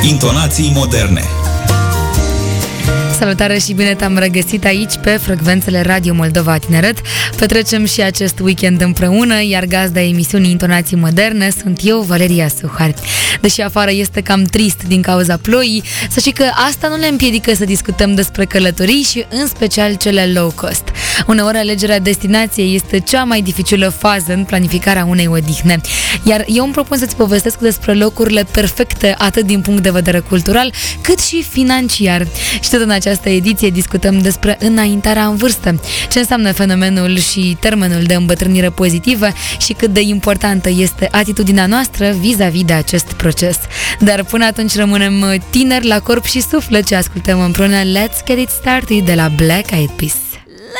Intonații moderne. Salutare și bine te-am regăsit aici pe frecvențele Radio Moldova Tineret. Petrecem și acest weekend împreună, iar gazda emisiunii Intonații Moderne sunt eu, Valeria Suhari. Deși afară este cam trist din cauza ploii, să știi că asta nu ne împiedică să discutăm despre călătorii și în special cele low cost. Uneori alegerea destinației este cea mai dificilă fază în planificarea unei odihne. Iar eu îmi propun să-ți povestesc despre locurile perfecte atât din punct de vedere cultural cât și financiar. Și tot în această ediție discutăm despre înaintarea în vârstă, ce înseamnă fenomenul și termenul de îmbătrânire pozitivă și cât de importantă este atitudinea noastră vis-a-vis de acest proces. Dar până atunci rămânem tineri la corp și suflet, ce ascultăm împreună Let's Get It Started de la Black Eyed Peas.